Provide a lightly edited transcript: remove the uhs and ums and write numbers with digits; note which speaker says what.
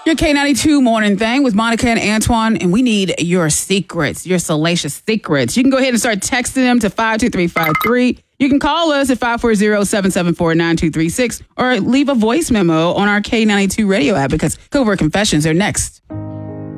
Speaker 1: Your K92 Morning Thing with Monica and Antoine, and we need your secrets, your salacious secrets. You can go ahead and start texting them to 52353. You can call us at 540-774-9236 or leave a voice memo on our K92 radio app because Covert Confessions are next.